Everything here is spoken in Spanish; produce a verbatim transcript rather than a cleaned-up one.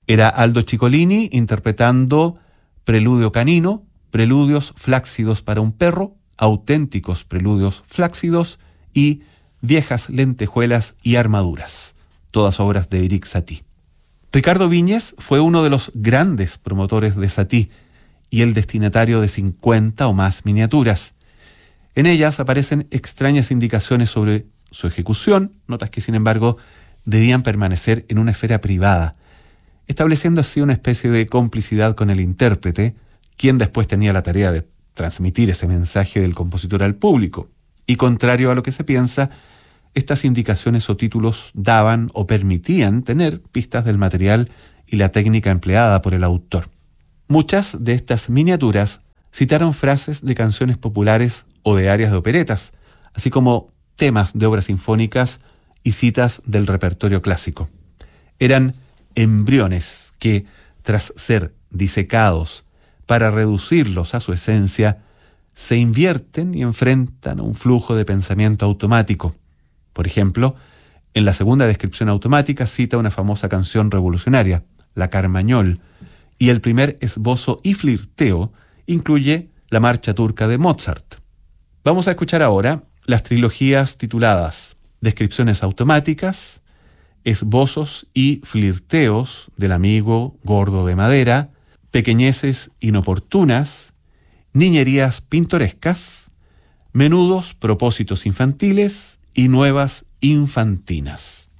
Era Aldo Ciccolini interpretando Preludio canino, Preludios flácidos para un perro, Auténticos preludios flácidos y Viejas lentejuelas y armaduras, todas obras de Erik Satie. Ricardo Viñes fue uno de los grandes promotores de Satie y el destinatario de cincuenta o más miniaturas. En ellas aparecen extrañas indicaciones sobre su ejecución, notas que sin embargo debían permanecer en una esfera privada, estableciendo así una especie de complicidad con el intérprete, quien después tenía la tarea de transmitir ese mensaje del compositor al público. Y contrario a lo que se piensa, estas indicaciones o títulos daban o permitían tener pistas del material y la técnica empleada por el autor. Muchas de estas miniaturas citaron frases de canciones populares o de arias de operetas, así como temas de obras sinfónicas y citas del repertorio clásico. Eran embriones que, tras ser disecados para reducirlos a su esencia, se invierten y enfrentan a un flujo de pensamiento automático. Por ejemplo, en la segunda descripción automática cita una famosa canción revolucionaria, La Carmañol, y el primer esbozo y flirteo incluye la marcha turca de Mozart. Vamos a escuchar ahora las trilogías tituladas Descripciones automáticas, Esbozos y flirteos del amigo gordo de madera, Pequeñeces inoportunas, Niñerías pintorescas, Menudos propósitos infantiles y Nuevas infantinas.